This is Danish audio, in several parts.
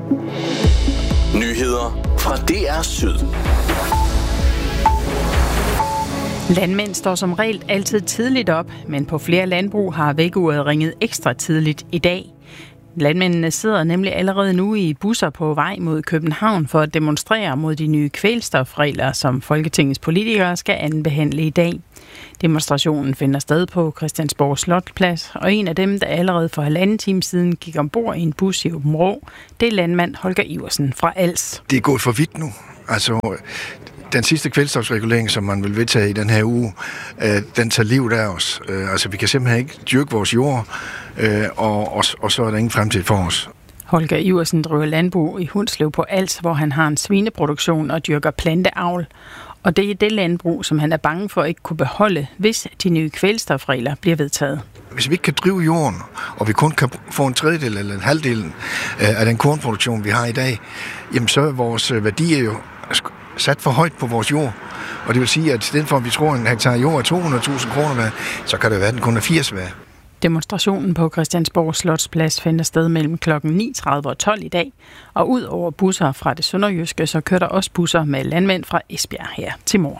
Nyheder fra DR Syd. Landmænd står som regel altid tidligt op, men på flere landbrug har vækkeuret ringet ekstra tidligt i dag. Landmændene sidder nemlig allerede nu i busser på vej mod København for at demonstrere mod de nye kvælstofregler, som Folketingets politikere skal andenbehandle i dag. Demonstrationen finder sted på Christiansborg Slotsplads, og en af dem, der allerede for 1,5 time siden gik ombord i en bus i Aabenraa, det er landmand Holger Iversen fra Als. Det er gået for vidt nu. Altså, den sidste kvælstofsregulering, som man vil vedtage i den her uge, den tager livet af os. Altså, vi kan simpelthen ikke dyrke vores jord, og så er der ingen fremtid for os. Holger Iversen driver landbrug i Hundslev på Als, hvor han har en svineproduktion og dyrker planteavl. Og det er det landbrug, som han er bange for ikke kunne beholde, hvis de nye kvælstofregler bliver vedtaget. Hvis vi ikke kan drive jorden, og vi kun kan få en tredjedel eller en halvdel af den kornproduktion, vi har i dag, jamen så er vores værdier jo sat for højt på vores jord. Og det vil sige, at i stedet for, at vi tror, at en hektar jord er 200.000 kroner værd, så kan det være, at den kun er 80 værd. Demonstrationen på Christiansborg Slotsplads finder sted mellem kl. 9.30 og 12 i dag, og ud over busser fra det sønderjyske, så kører der også busser med landmænd fra Esbjerg her til morgen.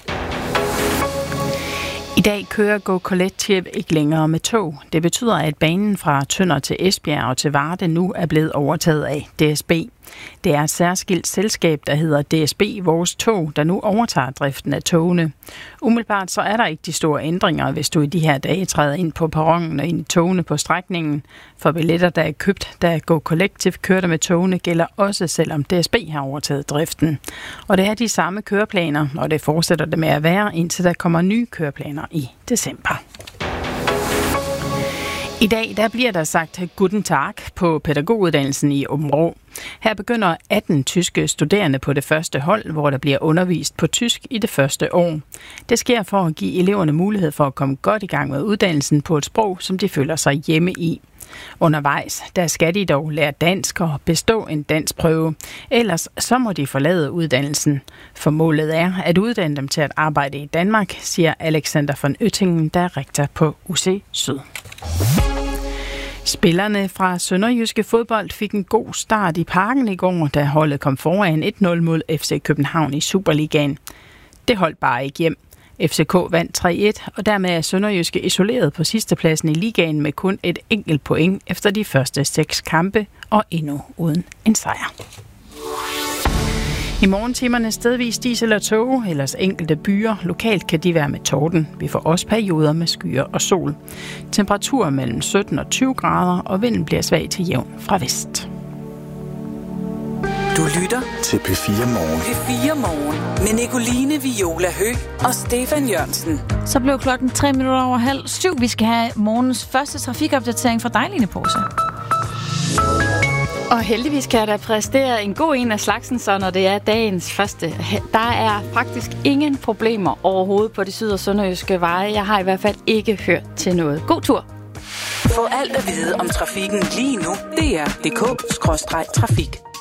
I dag kører Go Collective ikke længere med tog. Det betyder, at banen fra Tønder til Esbjerg og til Varde nu er blevet overtaget af DSB. Det er et særskilt selskab, der hedder DSB Vores Tog, der nu overtager driften af togene. Umiddelbart så er der ikke de store ændringer, hvis du i de her dage træder ind på perronen og ind i togene på strækningen. For billetter, der er købt, da Go Collective kørte med togene, gælder også, selvom DSB har overtaget driften. Og det er de samme køreplaner, og det fortsætter det med at være, indtil der kommer nye køreplaner i december. I dag der bliver der sagt Guten Tag på pædagoguddannelsen i Aabenraa. Her begynder 18 tyske studerende på det første hold, hvor der bliver undervist på tysk i det første år. Det sker for at give eleverne mulighed for at komme godt i gang med uddannelsen på et sprog, som de føler sig hjemme i. Undervejs der skal de dog lære dansk og bestå en danskprøve. Ellers så må de forlade uddannelsen. For målet er at uddanne dem til at arbejde i Danmark, siger Alexander von Oettingen, der er rektor på UC Syd. Spillerne fra Sønderjyske Fodbold fik en god start i Parken i går, da holdet kom foran 1-0 mod FC København i Superligaen. Det holdt bare ikke hjem. FCK vandt 3-1, og dermed er Sønderjyske isoleret på sidstepladsen i ligaen med kun et enkelt point efter de første 6 kampe og endnu uden en sejr. I morgentimerne stedvis diesel og tåge, ellers enkelte byer. Lokalt kan de være med torden. Vi får også perioder med skyer og sol. Temperatur mellem 17 og 20 grader, og vinden bliver svag til jævn fra vest. Du lytter til P4 Morgen. P4 Morgen med Nicoline Viola Høgh og Stefan Jørgensen. Så blev klokken 7:03. Vi skal have morgens første trafikopdatering fra dig, Line Pose. Og heldigvis kan jeg da præstere en god en af slagsen, så når det er dagens første. Der er faktisk ingen problemer overhovedet på de syd- og sønderjyske veje. Jeg har i hvert fald ikke hørt til noget. God tur! Få alt at vide om trafikken lige nu. DR.dk/trafik.